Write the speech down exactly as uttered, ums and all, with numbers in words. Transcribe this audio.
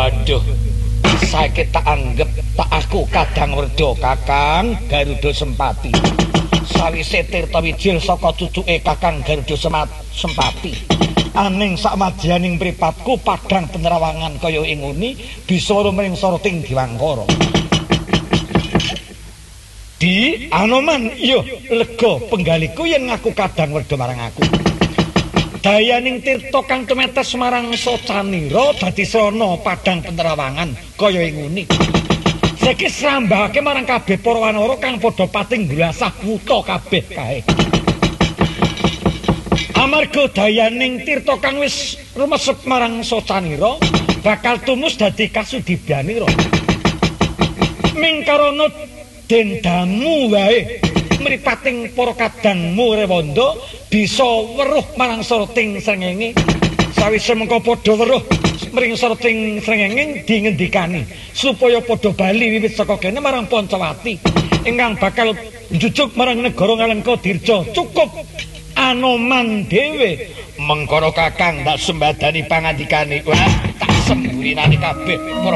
Waduh, saiki tak anggap tak aku Kadang Werda Kakang Garuda Sempati. Sawise Tirta Wijil saka cucuke Kakang Garuda Sempati. Aning sakmadyaning mripatku Padang Penerawangan kaya inguni bisa mring sorting Diwangkara. Di Anoman iya lega penggaliku yen ngaku Kadang Werda marang aku. Dayaning tirta kang tumetes marang Socanira dadi srana Padang Penerawangan kaya inguni. Saiki srambahake marang kabeh para wanara kang padha pating nggrasah wuta kabeh kae. Amarga dayaning tirta kang wis rumesep marang Socanira bakal tumus dadi kasudibyanira. Mingkarana dendamu wae mripating para kadangmu Rewanda bisa weruh marang sorting srengenge. Sawise mengko padha weruh mring sorting srengenge dingendikani supaya padha bali wiwit saka kene marang Pancawati ingkang bakal njujuk marang negara Ngalengka Dirja. Cukup Anoman dhewe mengkono Kakang tak sembadani pangandikane. Wah, tak semburinane kabeh.